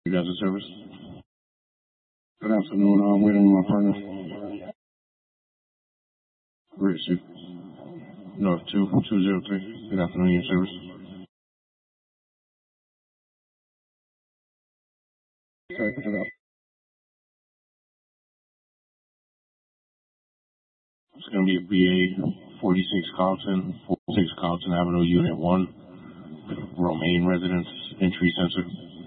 You guys in service? Good afternoon. I'm waiting on my partner. Where is you? North 2203. Good afternoon, your service. Sorry, put it up. It's going to be a BA 46 Carlton Avenue, Unit 1, Romaine Residence, Entry Center.